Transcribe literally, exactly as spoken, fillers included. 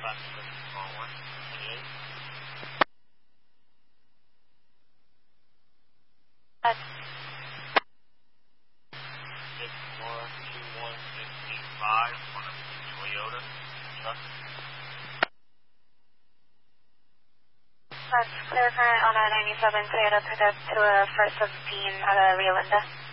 That's six four two one six eight five on a Toyota truck. That's clear current on a ninety-seven Toyota pickup to a first seventeen out of Rio Linda.